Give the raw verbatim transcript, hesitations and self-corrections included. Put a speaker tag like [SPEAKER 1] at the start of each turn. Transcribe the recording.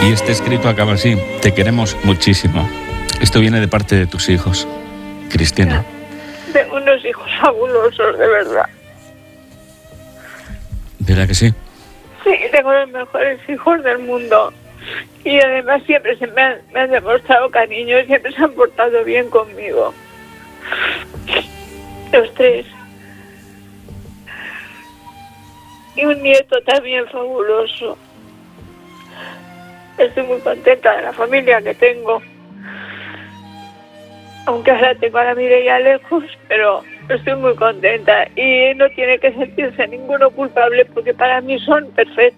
[SPEAKER 1] Y este escrito acaba así: te queremos muchísimo. Esto viene de parte de tus hijos, Cristina.
[SPEAKER 2] Tengo unos hijos fabulosos, de verdad.
[SPEAKER 1] ¿Verdad que sí?
[SPEAKER 2] Sí, tengo los mejores hijos del mundo. Y además siempre se me han, me han demostrado cariño y siempre se han portado bien conmigo. Los tres. Y un nieto también fabuloso. Estoy muy contenta de la familia que tengo. Aunque ahora tengo a la Mireia lejos, pero estoy muy contenta. Y no tiene que sentirse ninguno culpable porque para mí son perfectos.